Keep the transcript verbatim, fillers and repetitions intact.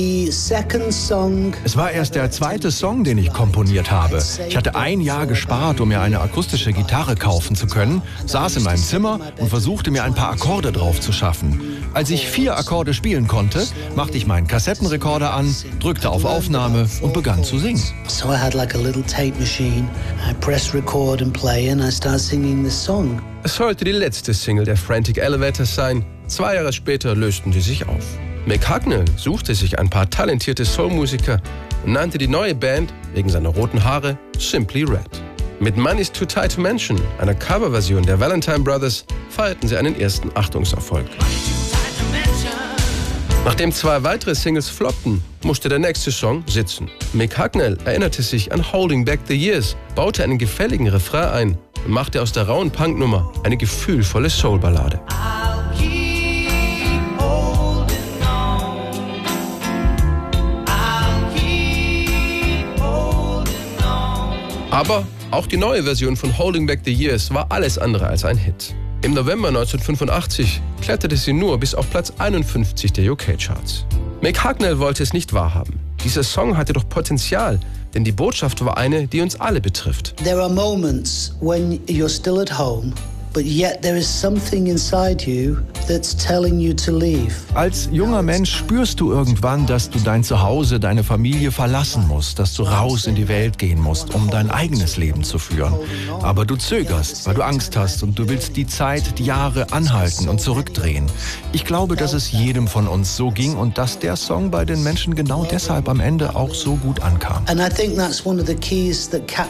Es war erst der zweite Song, den ich komponiert habe. Ich hatte ein Jahr gespart, um mir eine akustische Gitarre kaufen zu können, saß in meinem Zimmer und versuchte mir ein paar Akkorde drauf zu schaffen. Als ich vier Akkorde spielen konnte, machte ich meinen Kassettenrekorder an, drückte auf Aufnahme und begann zu singen. So I had like a little tape machine. I pressed record and play and I started singing this song. Es sollte die letzte Single der Frantic Elevators sein. Zwei Jahre später lösten sie sich auf. Mick Hucknall suchte sich ein paar talentierte Soulmusiker und nannte die neue Band wegen seiner roten Haare Simply Red. Mit Money's Too Tight to Mention, einer Coverversion der Valentine Brothers, feierten sie einen ersten Achtungserfolg. Nachdem zwei weitere Singles floppten, musste der nächste Song sitzen. Mick Hucknall erinnerte sich an Holding Back the Years, baute einen gefälligen Refrain ein und machte aus der rauen Punknummer eine gefühlvolle Soulballade. Aber auch die neue Version von Holding Back the Years war alles andere als ein Hit. Im November neunzehnhundertfünfundachtzig kletterte sie nur bis auf Platz einundfünfzig der U K-Charts. Mick Hucknall wollte es nicht wahrhaben. Dieser Song hatte doch Potenzial, denn die Botschaft war eine, die uns alle betrifft. There are moments when you're still at home, but yet there is something inside you that's telling you to leave. Als junger Mensch spürst du irgendwann, dass du dein Zuhause, deine Familie verlassen musst, dass du raus in die Welt gehen musst, um dein eigenes Leben zu führen. Aber du zögerst, weil du Angst hast und du willst die Zeit, die Jahre anhalten und zurückdrehen. Ich glaube, dass es jedem von uns so ging und dass der Song bei den Menschen genau deshalb am Ende auch so gut ankam. And I think that's one of the keys that